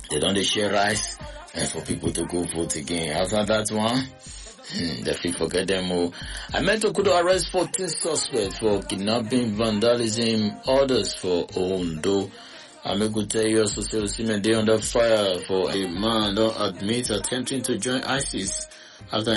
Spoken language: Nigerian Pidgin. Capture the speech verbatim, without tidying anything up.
They don't share rice and for people to go vote again. After that one, hmm, they fit forget them all. I meant to could arrest fourteen suspects for kidnapping, vandalism, orders for Ondo. I may go tell you also say Osimhen dey under fire for a man don't admit attempting to join ISIS after